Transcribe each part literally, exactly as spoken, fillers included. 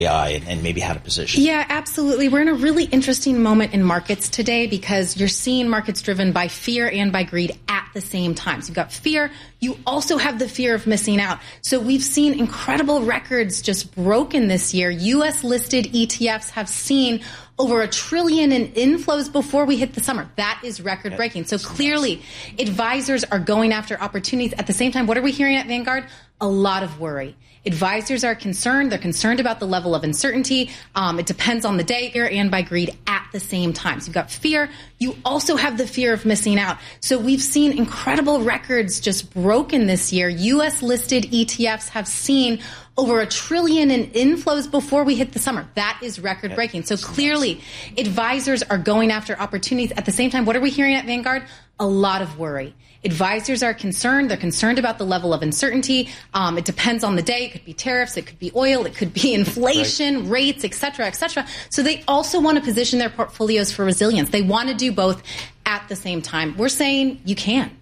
A I and, and maybe how to position. Yeah, absolutely. We're in a really interesting moment in markets today because you're seeing markets driven by fear and by greed at the same time. So you've got fear. You also have the fear of missing out. So we've seen incredible records just broken this year. U S listed E T Fs have seen over a trillion in inflows before we hit the summer. That is record breaking. So clearly advisors are going after opportunities. At the same time, what are we hearing at Vanguard? A lot of worry. Advisors are concerned. They're concerned about the level of uncertainty. Um, it depends on the day here and by greed at the same time. So you've got fear. You also have the fear of missing out. So we've seen incredible records just broken this year. U S listed E T Fs have seen over a trillion in inflows before we hit the summer. That is record breaking. So clearly advisors are going after opportunities. At the same time, what are we hearing at Vanguard? A lot of worry. Advisors are concerned. They're concerned about the level of uncertainty. Um, it depends on the day. It could be tariffs. It could be oil. It could be inflation, right. rates, et cetera, et cetera. So they also want to position their portfolios for resilience. They want to do both at the same time. We're saying you can.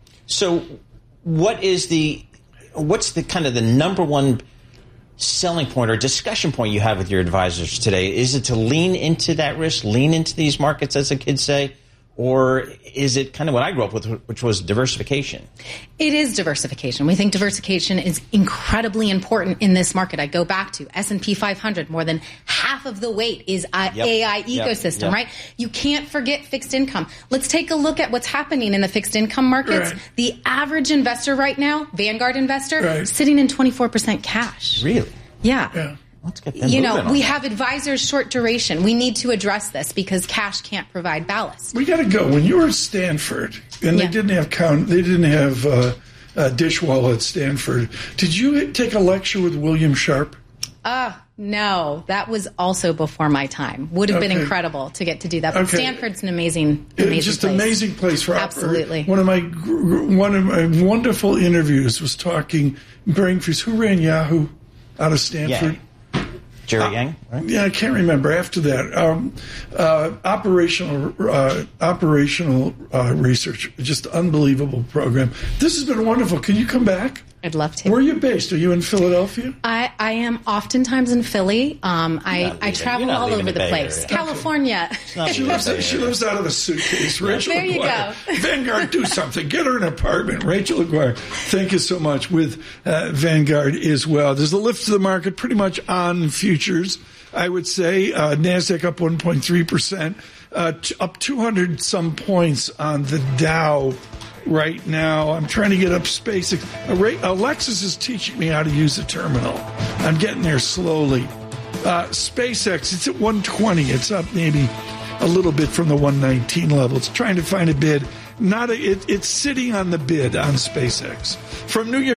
So what is the, what's the kind of the number one selling point or discussion point you have with your advisors today? Is it to lean into that risk, lean into these markets, as the kids say? Or is it kind of what I grew up with, which was diversification? It is diversification. We think diversification is incredibly important in this market. I go back to S and P five hundred. More than half of the weight is a yep. A I ecosystem, yep. Yep. right? You can't forget fixed income. Let's take a look at what's happening in the fixed income markets. Right. The average investor right now, Vanguard investor, right. sitting in twenty-four percent cash. Really? Yeah. Yeah. Let's get them you know, moving we on have advisors short duration. We need to address this because cash can't provide ballast. We got to go. When you were at Stanford, and Yeah. they didn't have count, they didn't have uh, uh, Dishwall at Stanford. Did you take a lecture with William Sharp? Uh, no, that was also before my time. Would have Okay. been incredible to get to do that. But Okay. Stanford's an amazing, It amazing was just place. amazing place for Absolutely. One of my one of my wonderful interviews was talking Brainfreeze. Who ran Yahoo out of Stanford? Yeah. Jerry Yang, right? Yeah, I can't remember. After that, um, uh, operational uh, operational uh, research, just unbelievable program. This has been wonderful. Can you come back? I'd love to. Where are you based? Are you in Philadelphia? I, I am oftentimes in Philly. Um, I, not I leaving- travel you're not all leaving over the the Bay place. Area. California. Not She leaving lives, the Bay she Area. lives out of a suitcase. Rachel There you Aguirre. go. Vanguard, do something. Get her an apartment. Rachel Aguirre, thank you so much. With uh, Vanguard as well. There's a lift to the market pretty much on futures, I would say. Uh, NASDAQ up one point three percent, uh, t- up two hundred some points on the Dow right now. I'm trying to get up SpaceX. Alexis is teaching me how to use a terminal. I'm getting there slowly. Uh, SpaceX, it's at one twenty. It's up maybe a little bit from the one nineteen level. It's trying to find a bid. Not a, it, it's sitting on the bid on SpaceX. From New York.